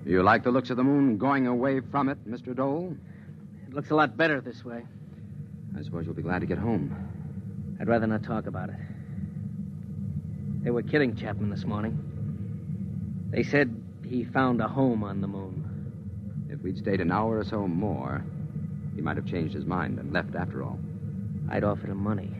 You like the looks of the moon going away from it, Mr. Dole? It looks a lot better this way. I suppose you'll be glad to get home. I'd rather not talk about it. They were kidding Chapman this morning. They said he found a home on the moon. If we'd stayed an hour or so more, he might have changed his mind and left after all. I'd offered him money.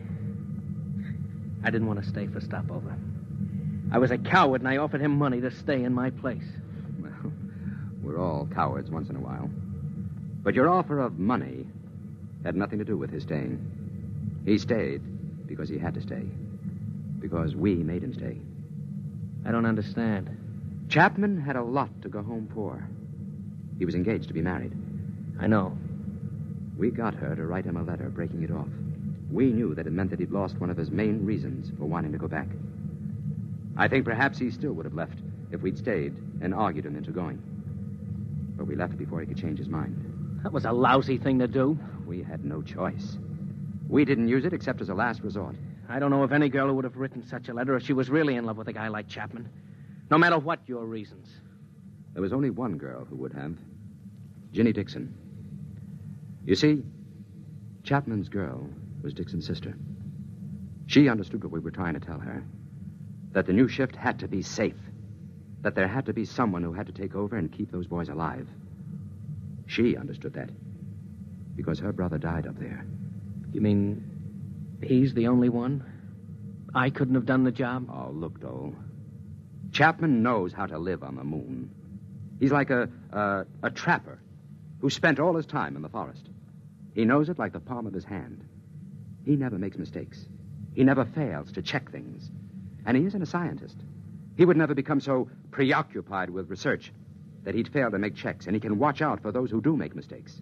I didn't want to stay for stopover. I was a coward, and I offered him money to stay in my place. Well, we're all cowards once in a while. But your offer of money had nothing to do with his staying. He stayed because he had to stay. Because we made him stay. I don't understand. Chapman had a lot to go home for. He was engaged to be married. I know. We got her to write him a letter breaking it off. We knew that it meant that he'd lost one of his main reasons for wanting to go back. I think perhaps he still would have left if we'd stayed and argued him into going. But we left before he could change his mind. That was a lousy thing to do. We had no choice. We didn't use it except as a last resort. I don't know of any girl who would have written such a letter if she was really in love with a guy like Chapman. No matter what your reasons. There was only one girl who would have. Ginny Dixon. You see, Chapman's girl was Dixon's sister. She understood what we were trying to tell her. That the new shift had to be safe. That there had to be someone who had to take over and keep those boys alive. She understood that. Because her brother died up there. You mean he's the only one? I couldn't have done the job? Oh, look, Dole. Chapman knows how to live on the moon. He's like a trapper who spent all his time in the forest. He knows it like the palm of his hand. He never makes mistakes. He never fails to check things. And he isn't a scientist. He would never become so preoccupied with research that he'd fail to make checks, and he can watch out for those who do make mistakes.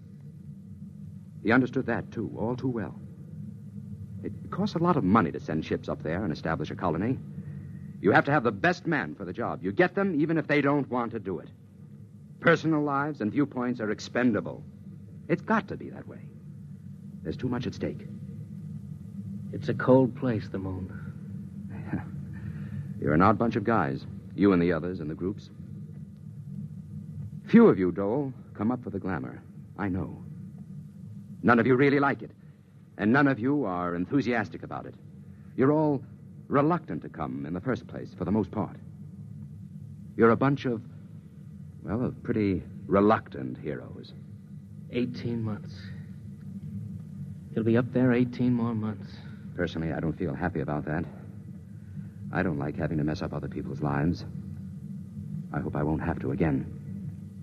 He understood that, too, all too well. It costs a lot of money to send ships up there and establish a colony. You have to have the best man for the job. You get them even if they don't want to do it. Personal lives and viewpoints are expendable. It's got to be that way. There's too much at stake. It's a cold place, the moon. You're an odd bunch of guys. You and the others in the groups. Few of you, Dole, come up for the glamour. I know. None of you really like it. And none of you are enthusiastic about it. You're all reluctant to come in the first place, for the most part. You're a bunch of pretty reluctant heroes. 18 months. He'll be up there 18 more months. Personally, I don't feel happy about that. I don't like having to mess up other people's lives. I hope I won't have to again.